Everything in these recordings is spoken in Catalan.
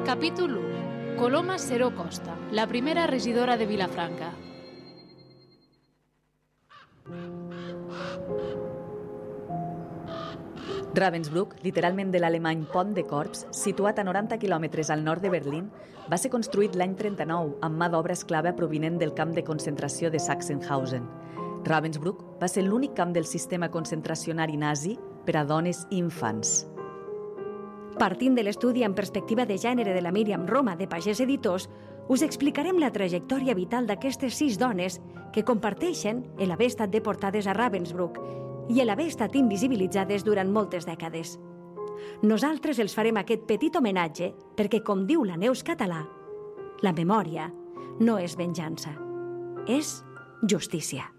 Capítol 1. Coloma Seró Costa, la primera regidora de Vilafranca. Ravensbrück, literalment de l'alemany Pont de Corps, situat a 90 quilòmetres al nord de Berlín, va ser construït l'any 39 amb mà d'obra esclava provinent del camp de concentració de Sachsenhausen. Ravensbrück va ser l'únic camp del sistema concentracionari nazi per a dones i infants. Partint de l'estudi en perspectiva de gènere de la Míriam Roma de Pagès Editors, us explicarem la trajectòria vital d'aquestes 6 dones que comparteixen l'haver estat deportades a Ravensbrück i l'haver estat invisibilitzades durant moltes dècades. Nosaltres els farem aquest petit homenatge perquè, com diu la Neus Català, la memòria no és venjança, és justícia.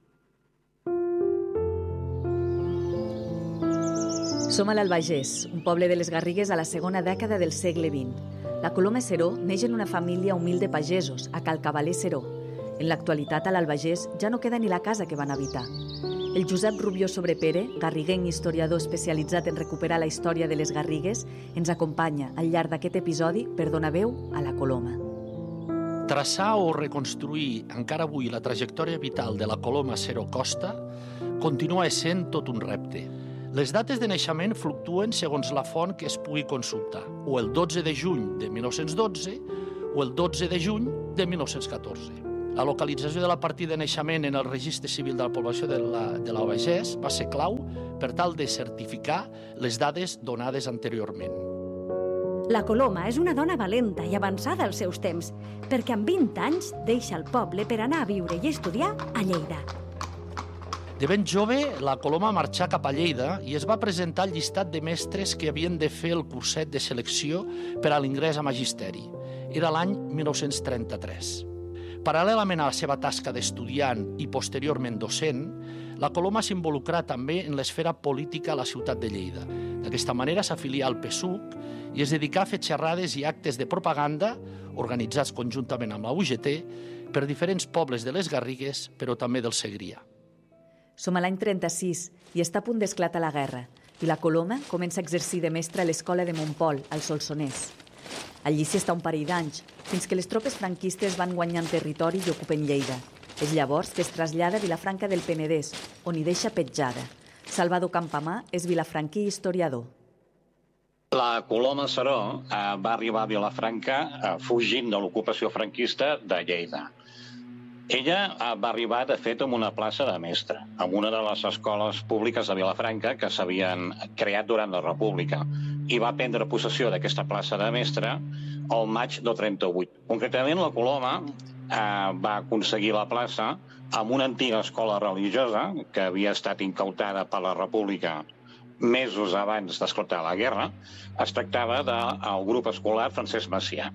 Som a l'Albagés, un poble de les Garrigues a la segona dècada del segle XX. La Coloma Seró neix en una família humil de pagesos, a Cal Cavaler Seró. En l'actualitat, a l'Albagés ja no queda ni la casa que van habitar. El Josep Rubió Sobrepere, garriguenc historiador especialitzat en recuperar la història de les Garrigues, ens acompanya al llarg d'aquest episodi per donar veu a la Coloma. Traçar o reconstruir encara avui la trajectòria vital de la Coloma Seró Costa continua essent tot un repte. Les dates de naixement fluctuen segons la font que es pugui consultar, o el 12 de juny de 1912 o el 12 de juny de 1914. La localització de la partida de naixement en el registre civil de la població de l'Albagés va ser clau per tal de certificar les dades donades anteriorment. La Coloma és una dona valenta i avançada als seus temps, perquè amb 20 anys deixa el poble per anar a viure i estudiar a Lleida. De ben jove, la Coloma marxà cap a Lleida i es va presentar al llistat de mestres que havien de fer el curset de selecció per a l'ingrés a magisteri. Era l'any 1933. Paral·lelament a la seva tasca d'estudiant i posteriorment docent, la Coloma s'involucrà també en l'esfera política a la ciutat de Lleida. D'aquesta manera s'afilià al PSUC i es dedicà a fer xerrades i actes de propaganda, organitzats conjuntament amb la UGT, per diferents pobles de les Garrigues, però també del Segrià. Som a l'any 36 i està a punt d'esclatar la guerra, i la Coloma comença a exercir de mestra a l'escola de Montpol, al Solsonès. Allí s'hi està un parell d'anys, fins que les tropes franquistes van guanyant territori i ocupen Lleida. És llavors que es trasllada a Vilafranca del Penedès, on hi deixa petjada. Salvador Campamà és vilafranquí i historiador. La Coloma Seró va arribar a Vilafranca fugint de l'ocupació franquista de Lleida. Ella va arribar, de fet, amb una plaça de mestra, en una de les escoles públiques de Vilafranca que s'havien creat durant la República, i va prendre possessió d'aquesta plaça de mestra el maig del 38. Concretament, la Coloma va aconseguir la plaça amb una antiga escola religiosa que havia estat incautada per la República mesos abans d'esclatar la guerra. Es tractava del grup escolar Francesc Macià.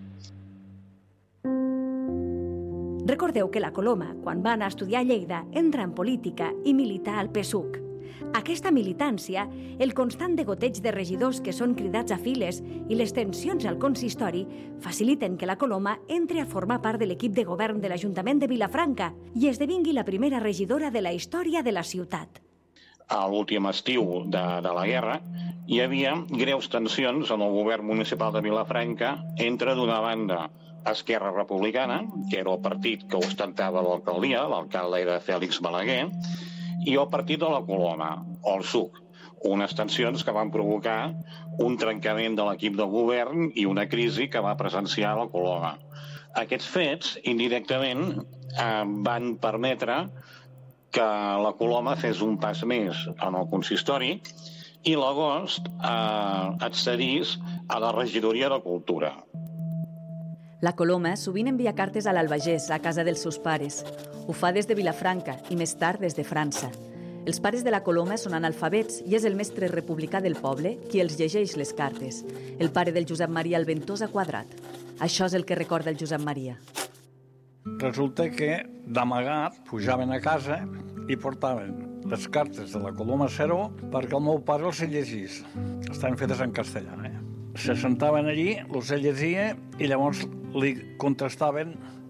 Recordeu que la Coloma, quan va anar a estudiar a Lleida, entra en política i milita al PSUC. Aquesta militància, el constant degoteig de regidors que són cridats a files i les tensions al consistori faciliten que la Coloma entre a formar part de l'equip de govern de l'Ajuntament de Vilafranca i esdevingui la primera regidora de la història de la ciutat. A l'últim estiu de la guerra hi havia greus tensions en el govern municipal de Vilafranca entre, d'una banda, Esquerra Republicana, que era el partit que ostentava l'alcaldia, l'alcalde era Fèlix Balaguer, i el partit de la Coloma, o el SUC, unes tensions que van provocar un trencament de l'equip de govern i una crisi que va presenciar la Coloma. Aquests fets, indirectament, van permetre que la Coloma fes un pas més en el consistori i l'agost accedís a la regidoria de Cultura. La Coloma sovint envia cartes a l'Albagés, a casa dels seus pares. Ho fa des de Vilafranca i més tard des de França. Els pares de la Coloma són analfabets i és el mestre republicà del poble qui els llegeix les cartes, el pare del Josep Maria Alventosa Quadrat. Això és el que recorda el Josep Maria. Resulta que d'amagat pujaven a casa i portaven les cartes de la Coloma Seró perquè el meu pare els llegís. Estaven fetes en castellà, Se sentaven allí, els llegia i llavors li contestaven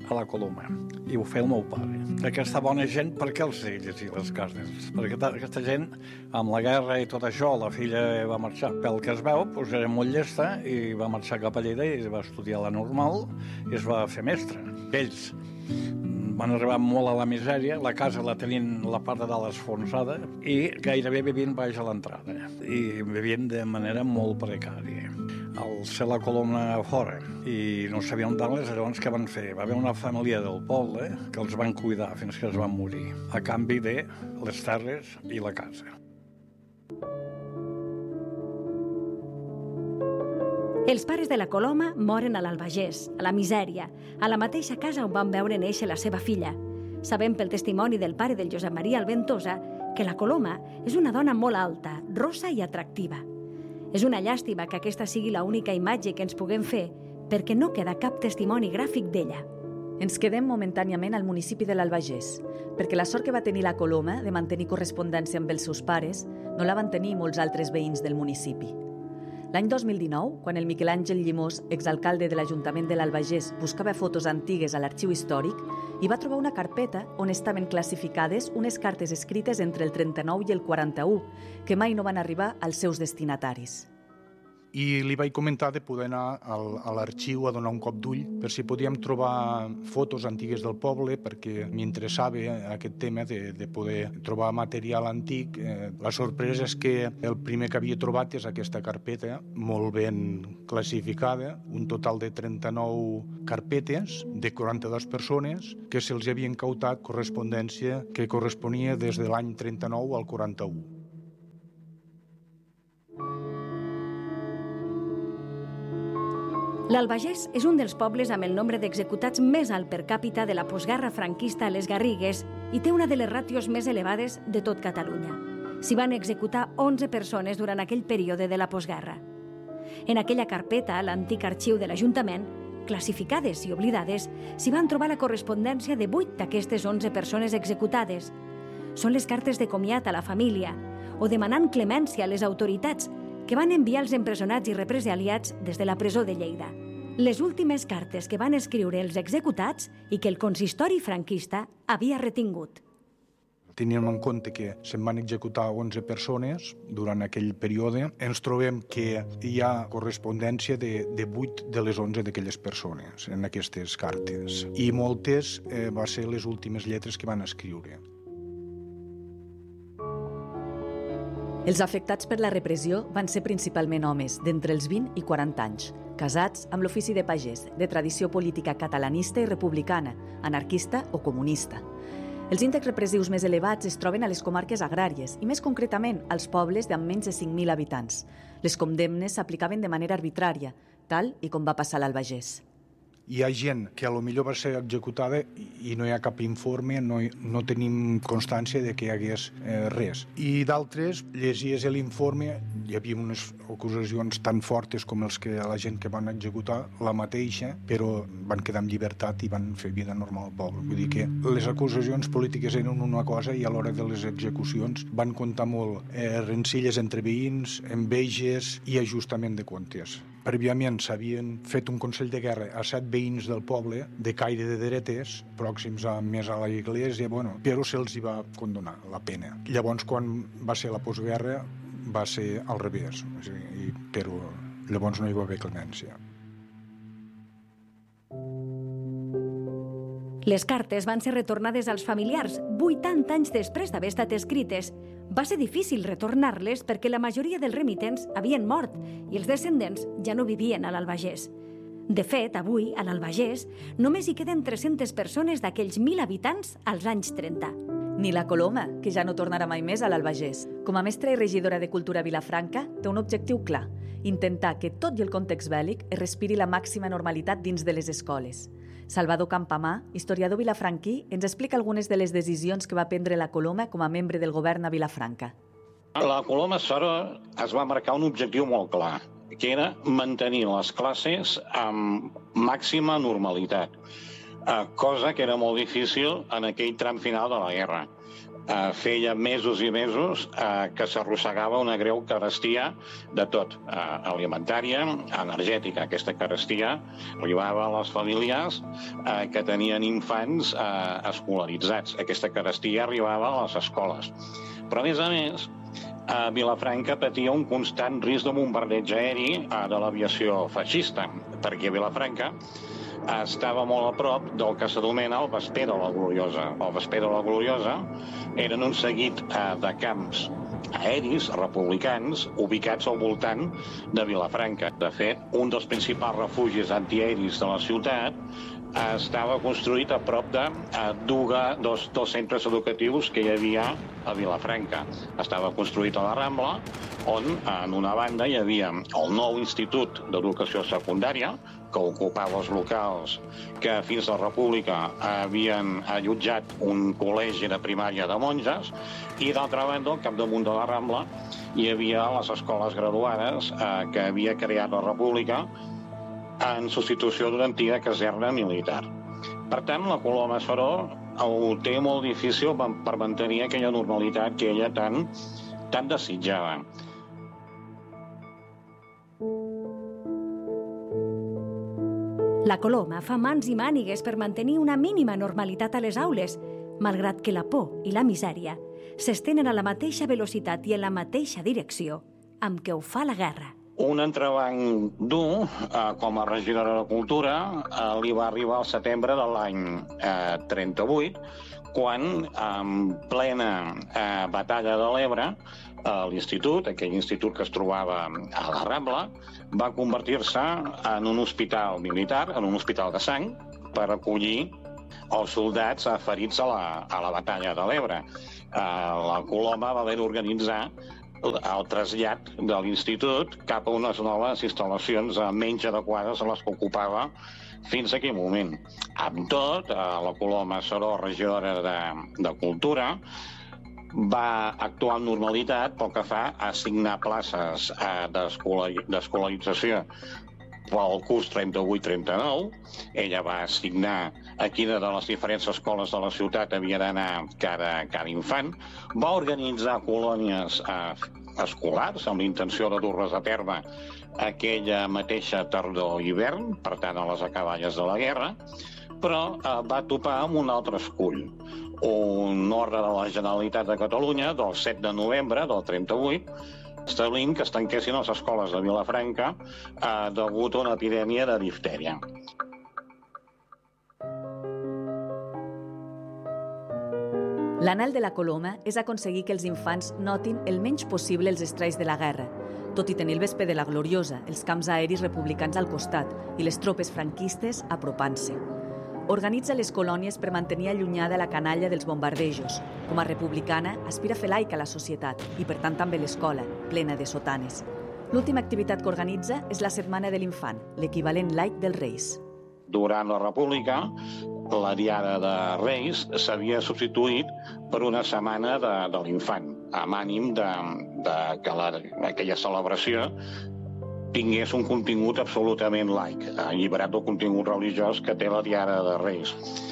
a la Coloma, i ho feia el meu pare. Aquesta bona gent, per què els sé llegir les cartes? Perquè aquesta gent, amb la guerra i tot això, la filla va marxar, pel que es veu, doncs era molt llesta i va marxar cap a Lleida i va estudiar la normal i es va fer mestre. Ells van arribar molt a la misèria, la casa la tenien la part de dalt esfonsada i gairebé vivien baix a l'entrada i vivien de manera molt precària. Al ser la Coloma fora i no sabien d'anglès, llavors què van fer? Va haver una família del poble que els van cuidar fins que es van morir, a canvi de les terres i la casa. Els pares de la Coloma moren a l'Albagés, a la misèria, a la mateixa casa on van veure néixer la seva filla. Sabem pel testimoni del pare del Josep Maria Alventosa que la Coloma és una dona molt alta, rossa i atractiva. És una llàstima que aquesta sigui l'única imatge que ens puguem fer, perquè no queda cap testimoni gràfic d'ella. Ens quedem momentàniament al municipi de l'Albagés, perquè la sort que va tenir la Coloma de mantenir correspondència amb els seus pares no la van tenir molts altres veïns del municipi. L'any 2019, quan el Miquel Àngel Llimós, exalcalde de l'Ajuntament de l'Albagés, buscava fotos antigues a l'arxiu històric, hi va trobar una carpeta on estaven classificades unes cartes escrites entre el 39 i el 41, que mai no van arribar als seus destinataris. I li vaig comentar de poder anar a l'arxiu a donar un cop d'ull per si podíem trobar fotos antigues del poble, perquè m'interessava aquest tema de poder trobar material antic. La sorpresa és que el primer que havia trobat és aquesta carpeta, molt ben classificada, un total de 39 carpetes de 42 persones que se'ls havia incautat correspondència que corresponia des de l'any 39 al 41. L'Albagés és un dels pobles amb el nombre d'executats més alt per càpita de la postguerra franquista a les Garrigues i té una de les ràtios més elevades de tot Catalunya. S'hi van executar 11 persones durant aquell període de la postguerra. En aquella carpeta, a l'antic arxiu de l'Ajuntament, classificades i oblidades, s'hi van trobar la correspondència de 8 d'aquestes 11 persones executades. Són les cartes de comiat a la família o demanant clemència a les autoritats que van enviar els empresonats i represaliats des de la presó de Lleida. Les últimes cartes que van escriure els executats i que el consistori franquista havia retingut. Teníem en compte que se'n van executar 11 persones durant aquell període. Ens trobem que hi ha correspondència de 8 de les 11 d'aquelles persones en aquestes cartes. I moltes van ser les últimes lletres que van escriure. Els afectats per la repressió van ser principalment homes d'entre els 20 i 40 anys, casats amb l'ofici de pagès, de tradició política catalanista i republicana, anarquista o comunista. Els índexs repressius més elevats es troben a les comarques agràries i més concretament als pobles d'amb menys de 5.000 habitants. Les condemnes s'aplicaven de manera arbitrària, tal i com va passar a l'Albagés. Hi ha gent que potser va ser executada i no hi ha cap informe, no tenim constància de que hi hagués res. I d'altres, llegies l'informe, hi havia unes acusacions tan fortes com els que la gent que van executar, la mateixa, però van quedar en llibertat i van fer vida normal al poble. Vull dir que les acusacions polítiques eren una cosa i a l'hora de les execucions van comptar molt rencilles entre veïns, enveges i ajustament de comptes. Prèviament s'havien fet un consell de guerra a 7 veïns del poble de caire de dretes, pròxims més a la Iglésia, però se'ls hi va condonar la pena. Llavors, quan va ser la postguerra, va ser al revés, però llavors no hi va haver clemència. Les cartes van ser retornades als familiars 80 anys després d'haver estat escrites. Va ser difícil retornar-les perquè la majoria dels remitents havien mort i els descendents ja no vivien a l'Albagés. De fet, avui, a l'Albagés, només hi queden 300 persones d'aquells 1.000 habitants als anys 30. Ni la Coloma, que ja no tornarà mai més a l'Albagés. Com a mestra i regidora de Cultura a Vilafranca, té un objectiu clar: intentar que, tot i el context bèl·lic, es respiri la màxima normalitat dins de les escoles. Salvador Campamà, historiador vilafranquí, ens explica algunes de les decisions que va prendre la Coloma com a membre del govern a Vilafranca. La Coloma Seró es va marcar un objectiu molt clar, que era mantenir les classes amb màxima normalitat, cosa que era molt difícil en aquell tram final de la guerra. feia mesos i mesos que s'arrossegava una greu carestia de tot, alimentària, energètica. Aquesta carestia arribava a les famílies que tenien infants escolaritzats. Aquesta carestia arribava a les escoles. Però, a més, Vilafranca patia un constant risc de bombardeig aeri de l'aviació feixista, perquè Vilafranca estava molt a prop del que s'anomena el Vesper de la Gloriosa. El Vesper de la Gloriosa eren un seguit de camps aeris republicans ubicats al voltant de Vilafranca. De fet, un dels principals refugis antiaeris de la ciutat estava construït a prop de dos centres educatius que hi havia a Vilafranca. Estava construït a la Rambla, on en una banda hi havia el nou Institut d'Educació Secundària, que ocupava els locals que fins a la República havien allotjat un col·legi de primària de monges, i d'altra banda, al capdamunt de la Rambla, hi havia les escoles graduades que havia creat la República en substitució d'una antiga caserna militar. Per tant, la Coloma Seró ho té molt difícil per mantenir aquella normalitat que ella tant desitjava. La Coloma fa mans i mànigues per mantenir una mínima normalitat a les aules, malgrat que la por i la misèria s'estenen a la mateixa velocitat i en la mateixa direcció amb què ho fa la guerra. Un entrebanc dur, com a regidora de Cultura, li va arribar al setembre de l'any 38, quan, en plena batalla de l'Ebre, l'institut, aquell institut que es trobava a la Rambla, va convertir-se en un hospital militar, en un hospital de sang, per acollir els soldats ferits a la batalla de l'Ebre. La Coloma va haver d'organitzar el trasllat de l'institut cap a unes noves instal·lacions menys adequades a les que ocupava fins a aquell moment. Amb tot, la Coloma Seró, regidora de Cultura, va actuar amb normalitat pel que fa a assignar places d'escolarització pel curs 38-39. Ella va assignar a quina de les diferents escoles de la ciutat havia d'anar cada infant. Va organitzar colònies escolars amb l'intenció de dur-les a terme aquella mateixa tardor i hivern, per tant a les acaballes de la guerra, però va topar amb un altre escull. Un ordre de la Generalitat de Catalunya del 7 de novembre del 38, establint que es tanquessin les escoles de Vilafranca degut a una epidèmia de diftèria. L'anhel de la Coloma és aconseguir que els infants notin el menys possible els estralls de la guerra, tot i tenir el Vesper de la Gloriosa, els camps aeris republicans al costat i les tropes franquistes apropant-se. Organitza les colònies per mantenir allunyada la canalla dels bombardejos. Com a republicana, aspira a fer laica la societat i, per tant, també l'escola, plena de sotanes. L'última activitat que organitza és la Setmana de l'Infant, l'equivalent laic dels Reis. Durant la República, la Diada de Reis s'havia substituït per una Setmana de l'Infant, amb ànim que aquella celebració tingués un contingut absolutament laic, alliberat del contingut religiós que té la Diada de Reis.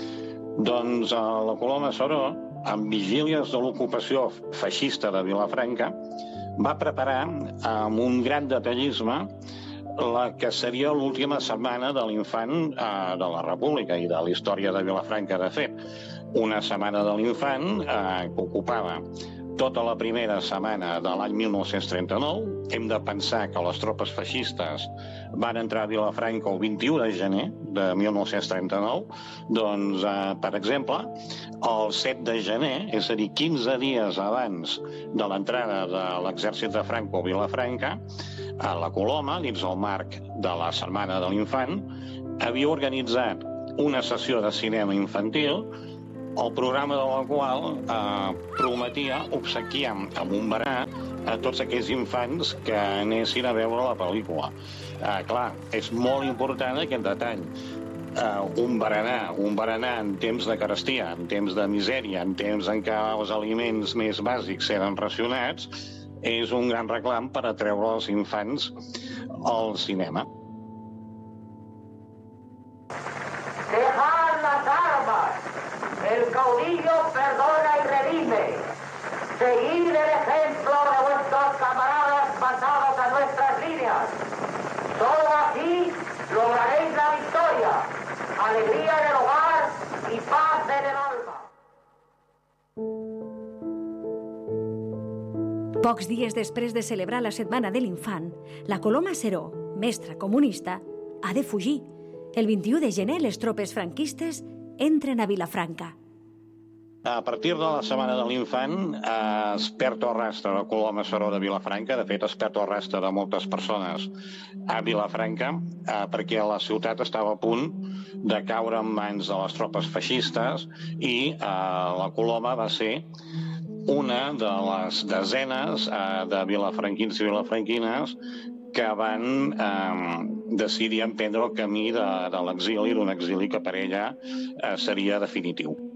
Doncs la Coloma Seró, amb vigílies de l'ocupació feixista de Vilafranca, va preparar amb un gran detallisme la que seria l'última setmana de l'infant de la República i de la història de Vilafranca, de fet. Una setmana de l'infant que ocupava tota la primera setmana de l'any 1939. Hem de pensar que les tropes feixistes van entrar a Vilafranca el 21 de gener de 1939. Doncs, per exemple, el 7 de gener, és a dir, 15 dies abans de l'entrada de l'exèrcit de Franco a Vilafranca, a la Coloma, dins el marc de la Setmana de l'Infant, havia organitzat una sessió de cinema infantil, el programa de la qual prometia obsequiar amb un berenar a tots aquells infants que anessin a veure la pel·lícula. Clar, és molt important aquest detall. Un berenar en temps de carestia, en temps de misèria, en temps en què els aliments més bàsics eren racionats, és un gran reclam per atreure els infants al cinema. Dejar las armas. El caudillo perdona y redime. Solo así lograréis la victoria, alegría en el hogar y paz en el alma. Pocs dies després de celebrar la Setmana de l'Infant, la Coloma Seró, mestra comunista, ha de fugir. El 21 de gener les tropes franquistes entren a Vilafranca. A partir de la Setmana de l'Infant es perd el rastre de Coloma Seró de Vilafranca. De fet, es perd el rastre de moltes persones a Vilafranca perquè la ciutat estava a punt de caure en mans de les tropes feixistes i la Coloma va ser una de les desenes de vilafranquins i vilafranquines que van decidir emprendre el camí de l'exili, d'un exili que per ella seria definitiu.